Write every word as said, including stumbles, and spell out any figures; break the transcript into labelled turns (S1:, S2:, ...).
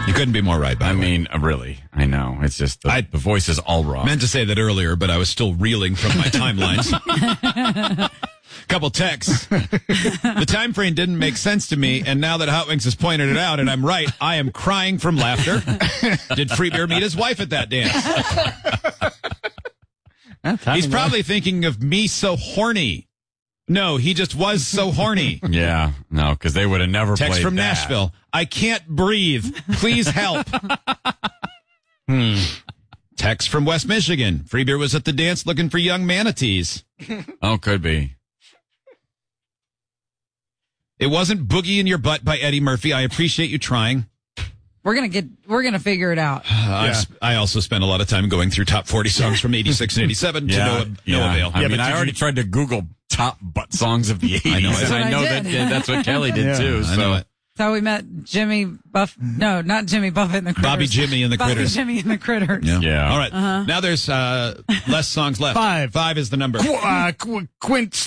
S1: You couldn't be more right, by
S2: I
S1: the way.
S2: mean, uh, really, I know. It's just the,
S1: I-
S2: the voice is all wrong.
S1: Meant to say that earlier, but I was still reeling from my timelines. Couple texts. The time frame didn't make sense to me, and now that Hot Wings has pointed it out, and I'm right, I am crying from laughter. Did Free Beer meet his wife at that dance? He's probably thinking of me so horny. No, he just was so horny.
S2: Yeah, no, because they would have never
S1: Text
S2: played
S1: from
S2: that.
S1: Nashville. I can't breathe. Please help. hmm. Text from West Michigan. Free Beer was at the dance looking for young manatees.
S2: Oh, could be.
S1: It wasn't Boogie in Your Butt by Eddie Murphy. I appreciate you trying.
S3: We're gonna get. We're gonna figure it out.
S1: Uh, I've sp- I also spent a lot of time going through top forty songs from eighty-six and eighty-seven to
S2: Yeah,
S1: no,
S2: yeah.
S1: no avail.
S2: I
S4: Yeah,
S2: mean,
S4: but
S2: I
S4: did
S2: already
S4: you-
S2: tried to Google top butt songs of the eighties,
S1: I know it.
S2: and
S3: That's what
S2: I
S3: I
S2: know
S3: did.
S2: that that's what Kelly did
S4: Yeah.
S2: too.
S1: I
S2: So
S1: know it.
S3: That's how we met Jimmy Buff. No, not Jimmy Buffett and the Critters.
S1: Bobby Jimmy and the
S3: Bobby
S1: Critters.
S3: Jimmy and the Critters.
S1: Yeah.
S2: Yeah.
S1: All right. Now there's uh, less songs left.
S4: Five.
S1: Five is the number.
S4: Uh, Qu- Quint